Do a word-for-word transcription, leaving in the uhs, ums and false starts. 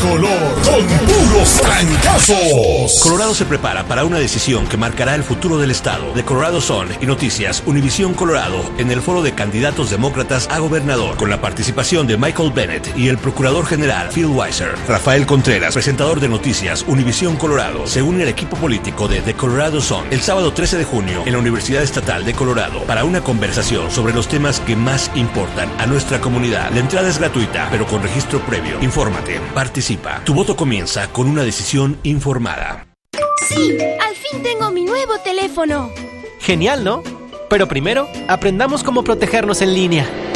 color con puros trancazos. Colorado se prepara para una decisión que marcará el futuro del estado. De Colorado Sun y Noticias Univisión Colorado en el foro de candidatos demócratas a gobernador, con la participación de Michael Bennett y el procurador general Phil Weiser. Rafael Contreras, presentador de Noticias Univisión Colorado, se une al equipo político de The Colorado Sun el sábado trece de junio en la Universidad Estatal de Colorado para una conversación sobre los temas que más importan a nuestra comunidad. La entrada es gratuita, pero con registro previo. Infórmate, participa. Tu voto comienza con una decisión informada. ¡Sí! ¡Al fin tengo mi nuevo teléfono! Genial, ¿no? Pero primero, aprendamos cómo protegernos en línea.